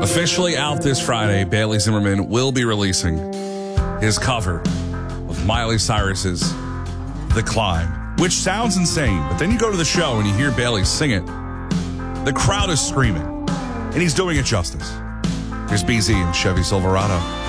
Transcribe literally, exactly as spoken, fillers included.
Officially out this Friday, Bailey Zimmerman will be releasing his cover of Miley Cyrus's The Climb, which sounds insane, but then you go to the show and you hear Bailey sing it. The crowd is screaming, and he's doing it justice. Here's B Z and Chevy Silverado.